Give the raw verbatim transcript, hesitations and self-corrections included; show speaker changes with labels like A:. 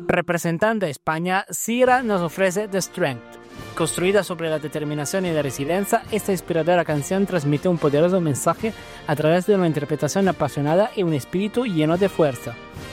A: Representando a España, Sira nos ofrece The Strength. Construida sobre la determinación y la resiliencia, esta inspiradora canción transmite un poderoso mensaje a través de una interpretación apasionada y un espíritu lleno de fuerza.